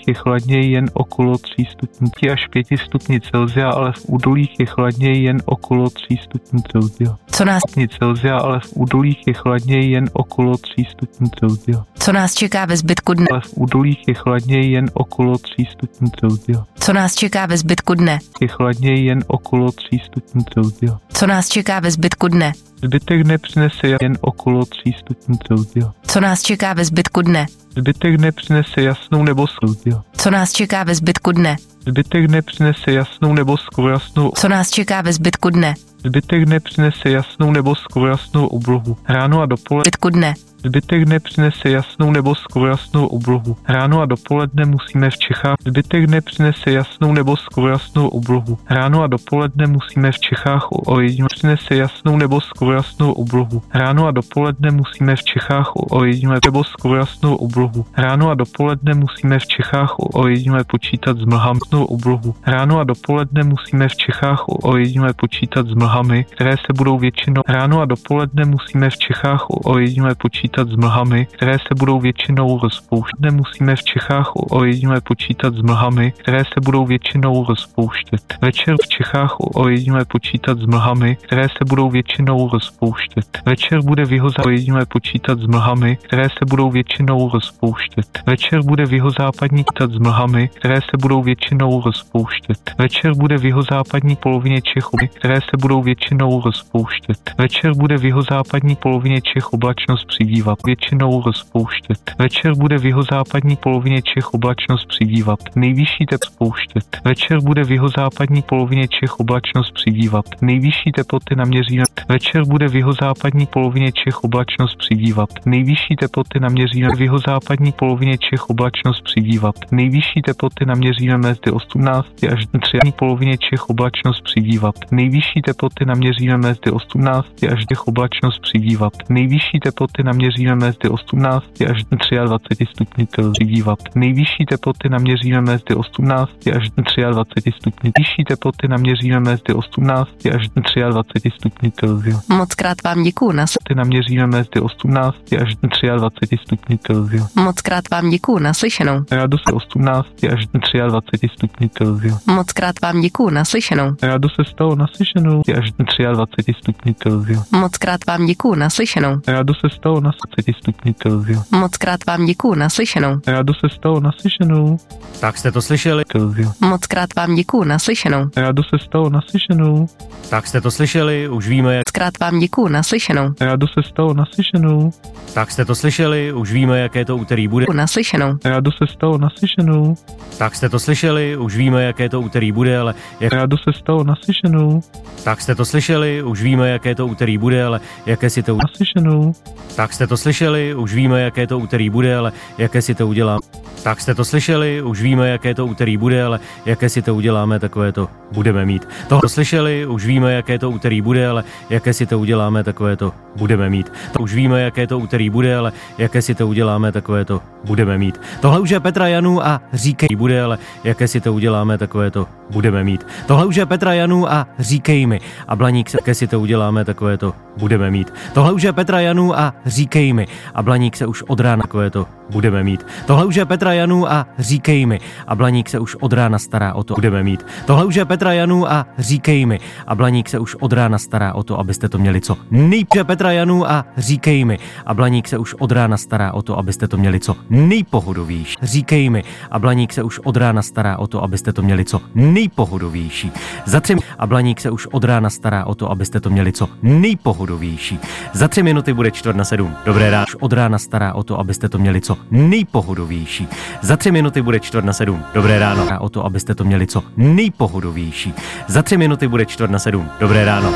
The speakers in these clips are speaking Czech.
je chladněji jen okolo 3 stupňů až 5 stupňů Celsia, ale v údolích je chladněji jen okolo 3 stupňů Celsia. Co nás Celsia, ale v údolích je chladněji jen okolo 3 stupňů Celsia. Co nás čeká ve zbytku dne? Ale v údolích je chladněji jen okolo 3 stupňů Celsia. Co nás čeká ve zbytku dne? Je chladněji jen okolo 3 stupňů Celsia. Co nás čeká ve zbytku dne? Zbytek dne přinese jen okolo 3 stupňů Celsia. Co nás čeká ve zbytku dne? Zbytek dne přinese jasnou nebo Celsia. Co nás čeká ve zbytku dne? Zbytek dne přinese jasnou nebo skoro jasnou. Co nás čeká ve zbytku dne? Zbytek dne přinese jasnou nebo skoro jasnou oblohu. Ráno a dopoledne. Zbytku dne. Zbytek dne přinese jasnou nebo skoro jasnou oblohu. Ráno a dopoledne musíme v Čechách. Zbytek dne přinese jasnou nebo skoro jasnou oblohu. Ráno a dopoledne musíme v Čechách přinese jasnou nebo skoro jasnou oblohu. Ráno a dopoledne musíme v Čechách nebo skoro jasnou oblohu. Ráno a dopoledne musíme v Čechách počítat s mlhami oblohu. Ráno a dopoledne musíme v Čechách počítat s mlhami, které se budou většinou. Ráno a dopoledne musíme v Čechách počítat s mlhami, které se budou většinou rozpouštět. Musíme v Čechách počítat s mlhami, které se budou většinou rozpouštět. Večer v Čechách počítat s mlhami, které se budou většinou rozpouštět. Večer bude v jihozápadní počítat s mlhami, které se budou většinou rozpouštět. Večer bude v jihozápadní počítat s mlhami, které se budou většinou rozpouštět. Večer bude v jihozápadní polovině Čech, které se budou většinou rozpouštět. Večer bude v jihozápadní polovině Čech oblačnost přibývat, většinou rozpouštět. Večer bude v jihozápadní polovině Čech oblačnost přibývat, nejvyšší teploty spouštět. Večer bude v jihozápadní polovině Čech oblačnost přibývat, nejvyšší teploty naměříme. Večer bude v jihozápadní polovině Čech oblačnost přibývat, nejvyšší teploty naměříme. V jihozápadní polovině Čech oblačnost přibývat, nejvyšší teploty naměříme mezi 18 až 3. polovině Čech oblačnost přibývat, nejvyšší teploty naměříme mezi 18 až oblačnost přibývat, nejvyšší teploty naměříme mezi 18 až 23 stupňů přibývat, nejvyšší teploty naměříme mezi 18 až 23 stupňů, vyšší teploty naměříme mezi 18 až 23 stupňů Celsia. Moc krát vám děkuju. Naměříme mezi 18 až 23 stupňů Celsia. Moc krát vám děkuju. Naslyšenou. Rádu se 18 až 23 stupňů Celsia. Moc krát vám děkuju. Naslyšenou. Rádu se stalo naslyšenou až 23 stupňů Celsia. Moc krát vám děkuju. Naslyšenou. Rádu se stalo na 20 stupňů Celsia. Moc krát vám děkuju. Naslyšenou. Rádu se stalo naslyšenou. Tak jste to slyšeli. Celsia. Moc krát vám děkuju. Naslyšenou. Rádu se stalo naslyšenou. Tak jste to slyšeli, už víme, jak... Moc krát vám děkuju. Naslyšenou. Rádu se stalo naslyšenou. Tak jste to slyšeli, už víme, jaké to úterý bude. Naslyšenou. Rádu se stalo naslyšenou. Tak jste to slyšeli, už víme, jaké to úterý bude, ale... Rádu se stalo naslyšenou. Tak jste to slyšeli, už víme, jaké to úterý bude, ale jaké si to... Naslyšenou. Tak jste to slyšeli, už víme, jaké to úterý bude, ale jaké si to udělám. Tak jste to slyšeli, už víme, jaké to úterý bude, ale jaké si to uděláme, takové to budeme mít. Tohle slyšeli, už víme, jaké to úterý bude, ale jaké si to uděláme, takové to budeme mít. To už víme, jaké to úterý bude, ale jaké si to uděláme, takové to budeme mít. Tohle už je Petra Janů a říkej bude, ale jaké si to uděláme, takové to budeme mít. Tohle už je Petra Janů a říkej mi. A Blaník se, jaké si to uděláme, takové to budeme mít. Tohle už je Petra Janů a říkej mi. A Blaník se už od rána, takové to budeme mít. Tohle už je Petra Janů a říkej mi. A Blaník se už od rána stará o to, budeme mít. Tohle už je Petra Janů a říkej mi. A Blaník se už od rána stará o to, abyste to měli co nejpře Petra Janů a říkej mi. A Blaník se už od rána stará o to, abyste to měli co nejpohodovější. Říkej mi. A Blaník se už od rána stará o to, abyste to měli co nejpohodovější. Za 3 a Blaník se už od rána stará o to, abyste to měli co nejpohodovější. Za 3 minuty bude 6:45. Dobré ráno. Od rána stará o to, abyste to měli co nejpohodovější. Za 3 minuty bude 6:45. Dobré ráno. O to, abyste to měli co nejpohodovější. Za 3 minuty bude 6:45. Dobré ráno.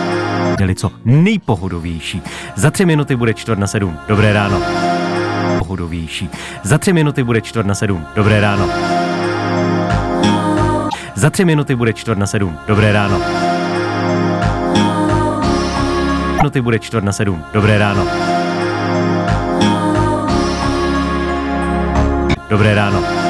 Měli co nejpohodovější. Za 3 minuty bude 6:45. Dobré ráno. Pohodovější. Za 3 minuty bude 6:45. Dobré ráno. Za 3 minuty bude 6:45. Dobré ráno. Minuty bude 6:45. Dobré ráno. Dobré ráno.